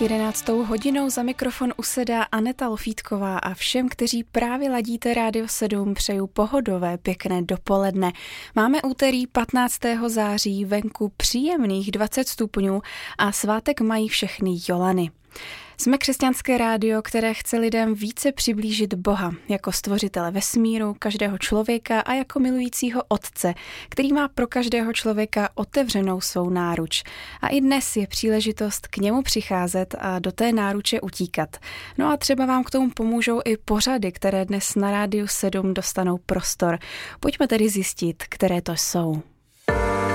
S 11. hodinou za mikrofon usedá Aneta Lofítková a všem, kteří právě ladíte Rádio 7, přeju pohodové, pěkné dopoledne. Máme úterý 15. září, venku příjemných 20 stupňů a svátek mají všechny Jolany. Jsme křesťanské rádio, které chce lidem více přiblížit Boha jako stvořitele vesmíru, každého člověka a jako milujícího otce, který má pro každého člověka otevřenou svou náruč. A i dnes je příležitost k němu přicházet a do té náruče utíkat. No a třeba vám k tomu pomůžou i pořady, které dnes na Rádiu 7 dostanou prostor. Pojďme tedy zjistit, které to jsou.